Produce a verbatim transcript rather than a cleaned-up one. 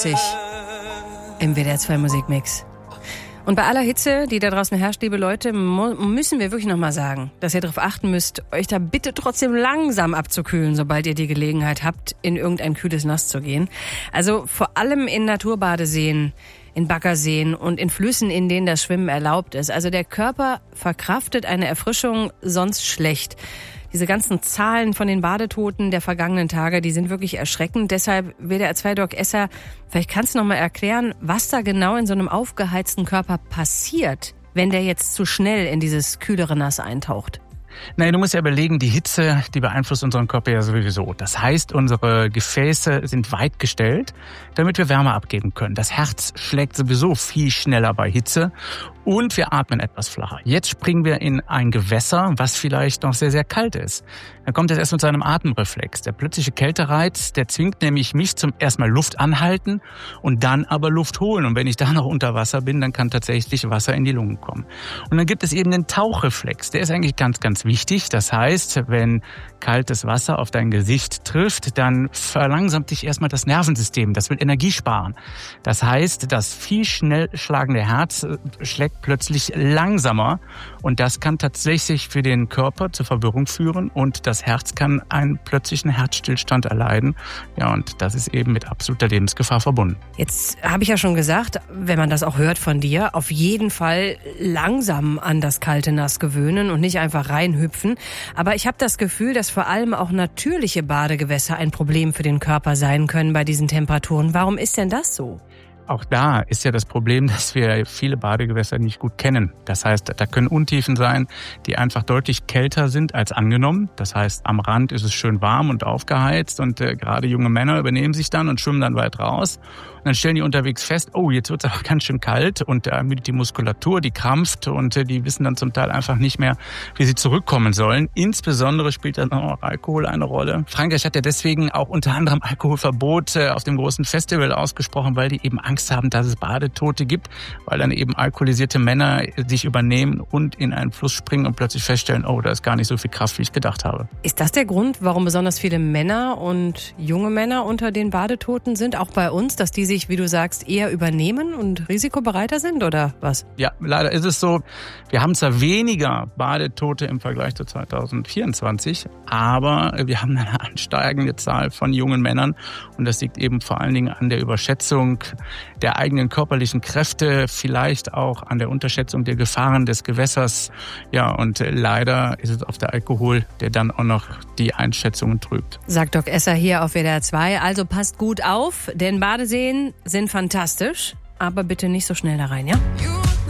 im W D R zwei Musikmix. Und bei aller Hitze, die da draußen herrscht, liebe Leute, müssen wir wirklich nochmal sagen, dass ihr darauf achten müsst, euch da bitte trotzdem langsam abzukühlen, sobald ihr die Gelegenheit habt, in irgendein kühles Nass zu gehen. Also vor allem in Naturbadeseen, in Baggerseen und in Flüssen, in denen das Schwimmen erlaubt ist. Also der Körper verkraftet eine Erfrischung sonst schlecht. Diese ganzen Zahlen von den Badetoten der vergangenen Tage, die sind wirklich erschreckend. Deshalb W D R zwei Doc Esser, vielleicht kannst du noch mal erklären, was da genau in so einem aufgeheizten Körper passiert, wenn der jetzt zu schnell in dieses kühlere Nass eintaucht. Nein, du musst ja überlegen, die Hitze, die beeinflusst unseren Körper ja sowieso. Das heißt, unsere Gefäße sind weit gestellt, damit wir Wärme abgeben können. Das Herz schlägt sowieso viel schneller bei Hitze und wir atmen etwas flacher. Jetzt springen wir in ein Gewässer, was vielleicht noch sehr, sehr kalt ist. Da kommt es erst mit seinem Atemreflex. Der plötzliche Kältereiz, der zwingt nämlich mich zum erstmal Luft anhalten und dann aber Luft holen. Und wenn ich da noch unter Wasser bin, dann kann tatsächlich Wasser in die Lungen kommen. Und dann gibt es eben den Tauchreflex. Der ist eigentlich ganz, ganz wichtig. Das heißt, wenn kaltes Wasser auf dein Gesicht trifft, dann verlangsamt dich erstmal das Nervensystem. Das will Energie sparen. Das heißt, das viel schnell schlagende Herz schlägt plötzlich langsamer. Und das kann tatsächlich für den Körper zur Verwirrung führen und das Herz kann einen plötzlichen Herzstillstand erleiden. Ja, und das ist eben mit absoluter Lebensgefahr verbunden. Jetzt habe ich ja schon gesagt, wenn man das auch hört von dir, auf jeden Fall langsam an das kalte Nass gewöhnen und nicht einfach reinhüpfen. Aber ich habe das Gefühl, dass vor allem auch natürliche Badegewässer ein Problem für den Körper sein können bei diesen Temperaturen. Warum ist denn das so? Auch da ist ja das Problem, dass wir viele Badegewässer nicht gut kennen. Das heißt, da können Untiefen sein, die einfach deutlich kälter sind als angenommen. Das heißt, am Rand ist es schön warm und aufgeheizt und äh, gerade junge Männer übernehmen sich dann und schwimmen dann weit raus. Und dann stellen die unterwegs fest, oh, jetzt wird es aber ganz schön kalt und äh, die Muskulatur, die krampft und äh, die wissen dann zum Teil einfach nicht mehr, wie sie zurückkommen sollen. Insbesondere spielt dann auch Alkohol eine Rolle. Frankreich hat ja deswegen auch unter anderem Alkoholverbot äh, auf dem großen Festival ausgesprochen, weil die eben Angst haben, dass es Badetote gibt, weil dann eben alkoholisierte Männer sich übernehmen und in einen Fluss springen und plötzlich feststellen, oh, da ist gar nicht so viel Kraft, wie ich gedacht habe. Ist das der Grund, warum besonders viele Männer und junge Männer unter den Badetoten sind, auch bei uns, dass die sich, wie du sagst, eher übernehmen und risikobereiter sind, oder was? Ja, leider ist es so, wir haben zwar weniger Badetote im Vergleich zu zwanzig vierundzwanzig, aber wir haben eine ansteigende Zahl von jungen Männern und das liegt eben vor allen Dingen an der Überschätzung der eigenen körperlichen Kräfte, vielleicht auch an der Unterschätzung der Gefahren des Gewässers. Ja, und leider ist es auf der Alkohol, der dann auch noch die Einschätzungen trübt. Sagt Doc Esser hier auf W D R zwei. Also passt gut auf, denn Badeseen sind fantastisch, aber bitte nicht so schnell da rein, ja?